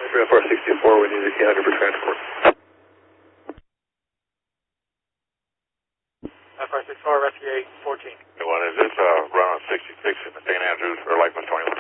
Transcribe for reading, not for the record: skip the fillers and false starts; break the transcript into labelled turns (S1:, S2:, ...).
S1: 3FR64, we need a T100 for transport.
S2: FR64, Rescue 814.
S3: Is this run on 66 in the St. Andrews for Lightbus 21?